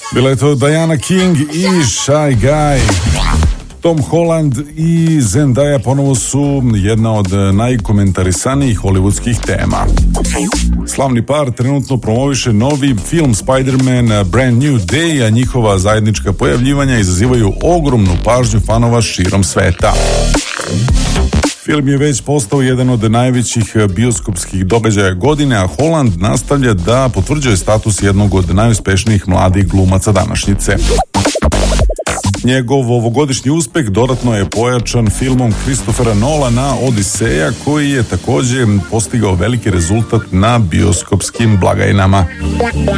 Bila je to Diana King i Shy Guy. Tom Holland i Zendaya ponovo su jedna od najkomentarisanijih hollywoodskih tema. Slavni par trenutno promoviše novi film Spider-Man Brand New Day, a njihova zajednička pojavljivanja izazivaju ogromnu pažnju fanova širom sveta. Film je već postao jedan od najvećih bioskopskih događaja godine, a Holland nastavlja da potvrđuje status jednog od najuspešnijih mladih glumaca današnjice. Njegov ovogodišnji uspeh dodatno je pojačan filmom Christophera Nolana Odiseja, koji je također postigao veliki rezultat na bioskopskim blagajnama.